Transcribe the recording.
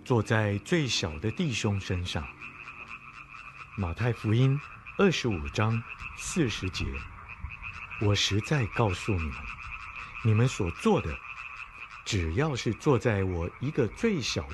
坐在最小的弟兄身上。马太福音25章40节，我实在告诉你们，你们所做的，只要是坐在我一个最小